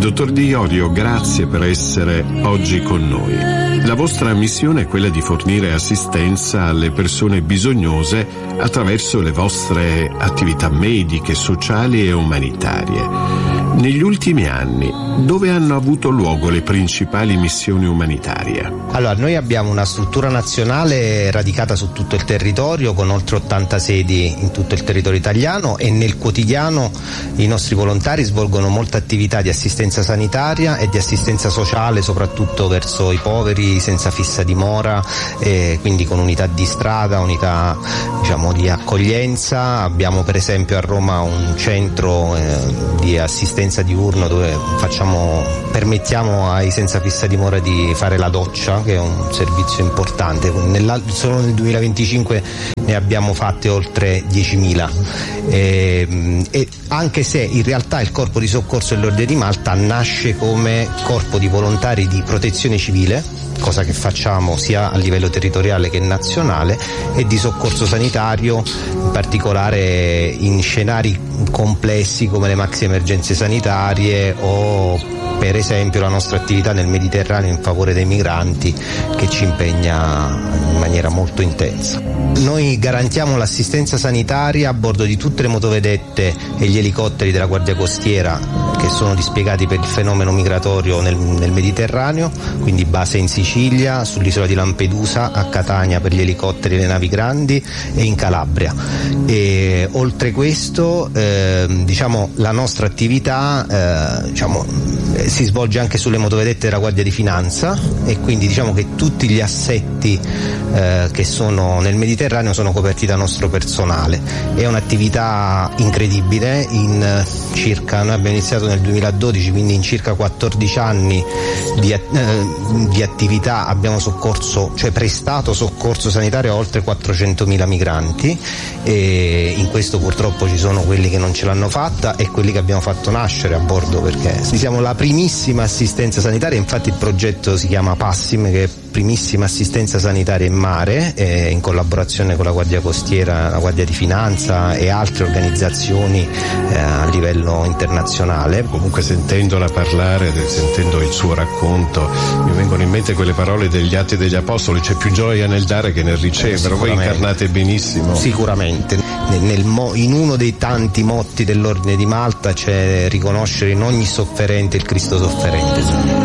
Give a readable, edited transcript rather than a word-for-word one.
Dottor Di Iorio, grazie per essere oggi con noi. La vostra missione è quella di fornire assistenza alle persone bisognose attraverso le vostre attività mediche, sociali e umanitarie. Negli ultimi anni, dove hanno avuto luogo le principali missioni umanitarie? Allora, noi abbiamo una struttura nazionale radicata su tutto il territorio, con oltre 80 sedi in tutto il territorio italiano, e nel quotidiano i nostri volontari svolgono molte attività di assistenza sanitaria e di assistenza sociale, soprattutto verso i poveri senza fissa dimora, quindi con unità di strada, unità di accoglienza. Abbiamo per esempio a Roma un centro di assistenza diurno dove permettiamo ai senza fissa dimora di fare la doccia, che è un servizio importante. Solo nel 2025 ne abbiamo fatte oltre 10.000, e anche se in realtà il Corpo di Soccorso dell'Ordine di Malta nasce come corpo di volontari di protezione civile, cosa che facciamo sia a livello territoriale che nazionale, e di soccorso sanitario, in particolare in scenari complessi come le maxi emergenze sanitarie o per esempio la nostra attività nel Mediterraneo in favore dei migranti, che ci impegna in maniera molto intensa. Noi garantiamo l'assistenza sanitaria a bordo di tutte le motovedette e gli elicotteri della Guardia Costiera che sono dispiegati per il fenomeno migratorio nel Mediterraneo, quindi base in Sicilia, sull'isola di Lampedusa, a Catania per gli elicotteri e le navi grandi, e in Calabria. E oltre questo la nostra attività si svolge anche sulle motovedette della Guardia di Finanza, e quindi diciamo che tutti gli assetti che sono nel Mediterraneo sono coperti da nostro personale. È un'attività incredibile, noi abbiamo iniziato nel 2012, quindi in circa 14 anni di attività abbiamo prestato soccorso sanitario a oltre 400.000 migranti, e in questo purtroppo ci sono quelli che non ce l'hanno fatta e quelli che abbiamo fatto nascere a bordo, perché siamo la primissima assistenza sanitaria. Infatti il progetto si chiama PASSIM, che è primissima assistenza sanitaria in mare, in collaborazione con la Guardia Costiera, la Guardia di Finanza e altre organizzazioni a livello internazionale. Comunque, sentendola parlare, sentendo il suo racconto, mi vengono in mente quelle parole degli Atti degli Apostoli: c'è più gioia nel dare che nel ricevere. Voi incarnate benissimo. Sicuramente. In uno dei tanti motti dell'Ordine di Malta c'è riconoscere in ogni sofferente il Cristo sofferente.